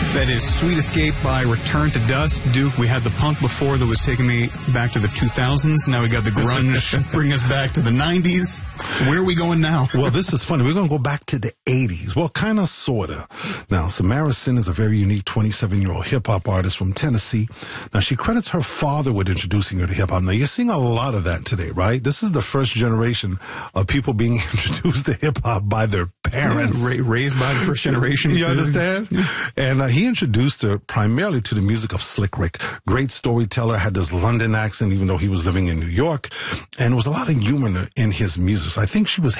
That is Sweet Escape by Return to Dust. Duke, we had the punk before that was taking me back to the 2000s. Now we got the grunge bringing us back to the 90s. Where are we going now? Well, this is funny. We're going to go back to the 80s. Well, kind of, sort of. Now, Samara Sin is a very unique 27-year-old hip-hop artist from Tennessee. Now, she credits her father with introducing her to hip-hop. Now, you're seeing a lot of that today, right? This is the first generation of people being introduced to hip-hop by their parents. Yeah, raised by the first generation. You understand? And he introduced her primarily to the music of Slick Rick. Great storyteller, had this London accent even though he was living in New York. And there was a lot of humor in his music. So I think she was